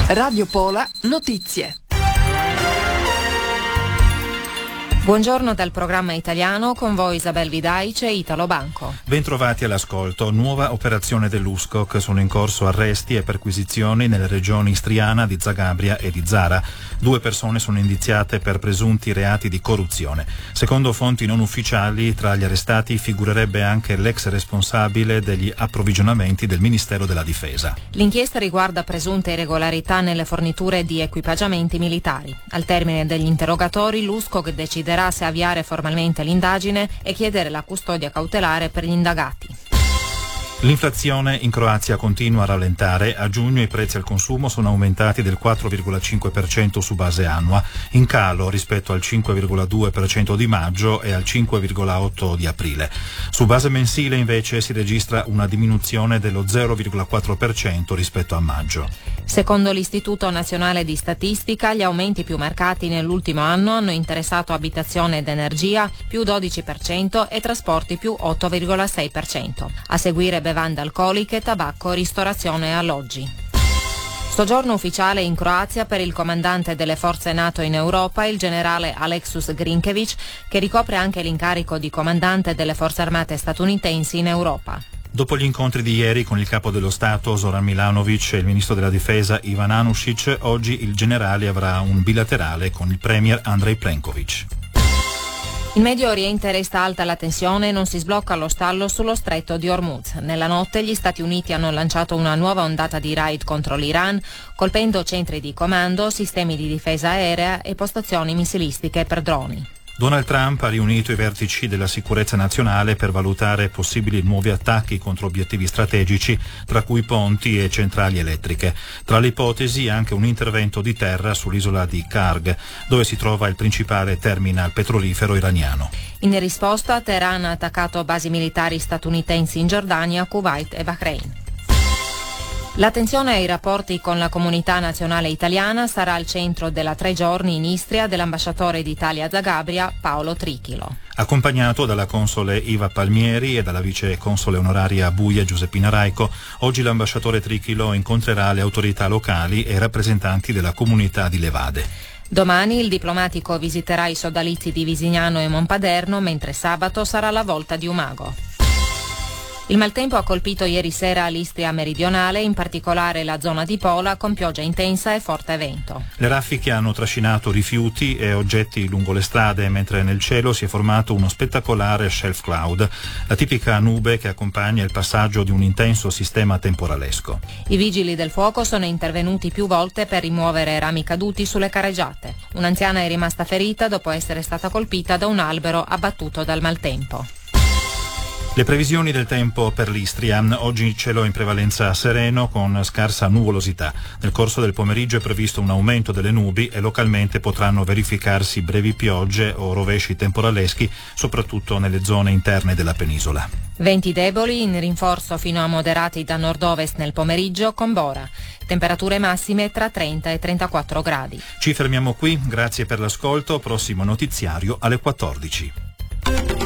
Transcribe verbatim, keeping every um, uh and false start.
Radio Pola Notizie. Buongiorno dal programma italiano, con voi Isabel Vidaice e Italo Banco. Bentrovati all'ascolto. Nuova operazione dell'U S C O C. Sono in corso arresti e perquisizioni nelle regioni istriana, di Zagabria e di Zara. Due persone sono indiziate per presunti reati di corruzione. Secondo fonti non ufficiali, tra gli arrestati figurerebbe anche l'ex responsabile degli approvvigionamenti del Ministero della Difesa. L'inchiesta riguarda presunte irregolarità nelle forniture di equipaggiamenti militari. Al termine degli interrogatori, l'U S C O C deciderà se avviare formalmente l'indagine e chiedere la custodia cautelare per gli indagati. L'inflazione in Croazia continua a rallentare. A giugno i prezzi al consumo sono aumentati del quattro virgola cinque per cento su base annua, in calo rispetto al cinque virgola due per cento di maggio e al cinque virgola otto per cento di aprile. Su base mensile invece si registra una diminuzione dello zero virgola quattro per cento rispetto a maggio. Secondo l'Istituto Nazionale di Statistica, gli aumenti più marcati nell'ultimo anno hanno interessato abitazione ed energia più dodici per cento e trasporti più otto virgola sei per cento. A seguire bevande alcoliche, tabacco, ristorazione e alloggi. Soggiorno ufficiale in Croazia per il comandante delle forze NATO in Europa, il generale Alexus Grinkević, che ricopre anche l'incarico di comandante delle forze armate statunitensi in Europa. Dopo gli incontri di ieri con il capo dello Stato Zoran Milanovic e il ministro della Difesa Ivan Anušić, oggi il generale avrà un bilaterale con il premier Andrej Plenković. In Medio Oriente resta alta la tensione e non si sblocca lo stallo sullo stretto di Hormuz. Nella notte gli Stati Uniti hanno lanciato una nuova ondata di raid contro l'Iran, colpendo centri di comando, sistemi di difesa aerea e postazioni missilistiche per droni. Donald Trump ha riunito i vertici della sicurezza nazionale per valutare possibili nuovi attacchi contro obiettivi strategici, tra cui ponti e centrali elettriche. Tra le ipotesi anche un intervento di terra sull'isola di Karg, dove si trova il principale terminal petrolifero iraniano. In risposta, Teheran ha attaccato basi militari statunitensi in Giordania, Kuwait e Bahrain. L'attenzione ai rapporti con la comunità nazionale italiana sarà al centro della tre giorni in Istria dell'ambasciatore d'Italia a Zagabria, Paolo Trichilo. Accompagnato dalla console Iva Palmieri e dalla vice console onoraria a Buia Giuseppina Raico, oggi l'ambasciatore Trichilo incontrerà le autorità locali e rappresentanti della comunità di Levade. Domani il diplomatico visiterà i sodalizi di Visignano e Monpaderno, mentre sabato sarà la volta di Umago. Il maltempo ha colpito ieri sera l'Istria meridionale, in particolare la zona di Pola, con pioggia intensa e forte vento. Le raffiche hanno trascinato rifiuti e oggetti lungo le strade, mentre nel cielo si è formato uno spettacolare shelf cloud, la tipica nube che accompagna il passaggio di un intenso sistema temporalesco. I vigili del fuoco sono intervenuti più volte per rimuovere rami caduti sulle careggiate. Un'anziana è rimasta ferita dopo essere stata colpita da un albero abbattuto dal maltempo. Le previsioni del tempo per l'Istria. Oggi cielo in prevalenza sereno con scarsa nuvolosità. Nel corso del pomeriggio è previsto un aumento delle nubi e localmente potranno verificarsi brevi piogge o rovesci temporaleschi, soprattutto nelle zone interne della penisola. Venti deboli in rinforzo fino a moderati da nord-ovest nel pomeriggio con Bora. Temperature massime tra trenta e trentaquattro gradi. Ci fermiamo qui, grazie per l'ascolto. Prossimo notiziario alle quattordici.